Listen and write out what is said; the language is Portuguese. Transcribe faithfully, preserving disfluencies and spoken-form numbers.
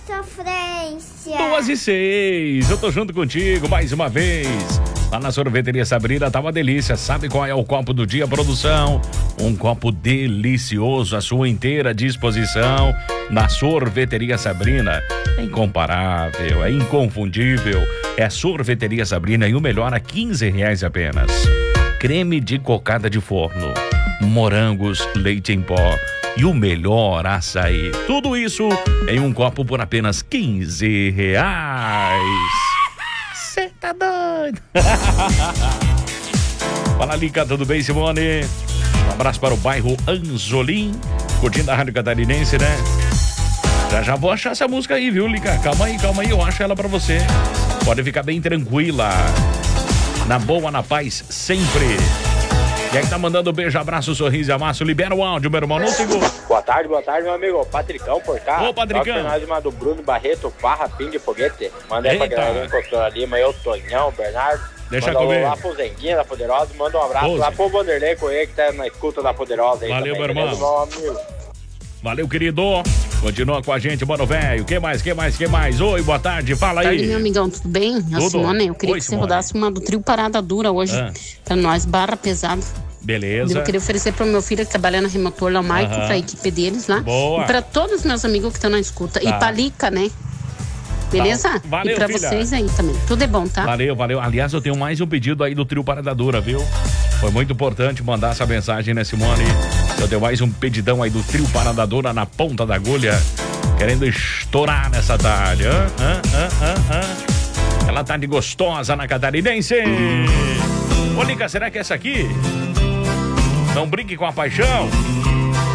Sofrência. Duas e seis, eu tô junto contigo mais uma vez. Lá na Sorveteria Sabrina tá uma delícia. Sabe qual é o copo do dia, produção? Um copo delicioso à sua inteira disposição na Sorveteria Sabrina. É incomparável, é inconfundível. É Sorveteria Sabrina e o melhor a quinze reais apenas. Creme de cocada de forno, morangos, leite em pó e o melhor açaí. Tudo isso em um copo por apenas quinze reais. Cê tá doido? Fala, Lica, tudo bem, Simone? Um abraço para o bairro Anzolim, curtindo a Rádio Catarinense, né? Já já vou achar essa música aí, viu, Lica? Calma aí, calma aí, eu acho ela pra você. Pode ficar bem tranquila. Na boa, na paz, sempre. E aí tá mandando beijo, abraço, sorriso e amasso. Libera o áudio, meu irmão, não segura. Boa tarde, boa tarde, meu amigo. Patricão por cá. Ô, Patricão. Nós uma do Bruno Barreto, Barra, Ping, Foguete. Manda aí pra Eita. galera encostou ali, mas eu, Tonhão, Bernardo. Deixa manda comigo. lá pro Zenguinha da Poderosa. Manda um abraço Ô, lá Zé. pro Vanderlei Correia, que tá na escuta da Poderosa aí. Valeu, também, meu irmão. beleza, meu amigo? Valeu, querido. Continua com a gente, mano, velho. Que mais, que mais, que mais? Oi, boa tarde, fala Boa aí. tarde, meu amigão, tudo bem? A Tudo. Simone, eu queria Oi, que você Simone. rodasse uma do trio Parada Dura hoje, Ah. pra nós, barra pesado. Beleza. Eu queria oferecer pro meu filho que trabalha na Remotor, lá o Maicon, Aham. pra equipe deles lá. Boa. E pra todos os meus amigos que estão na escuta. Tá. E pra Lica, né? Beleza? Tá. Valeu, e pra filha. vocês aí também. Tudo é bom, tá? Valeu, valeu. Aliás, eu tenho mais um pedido aí do trio Parada Dura, viu? Foi muito importante mandar essa mensagem, né, Simone? Eu tenho mais um pedidão aí do trio Parada Dura na ponta da agulha, querendo estourar nessa tarde. Hã? Hã? Hã? Hã? Hã? Ela tarde gostosa na Catarinense. Ô, Lica, será que é essa aqui? Não brinque com a paixão.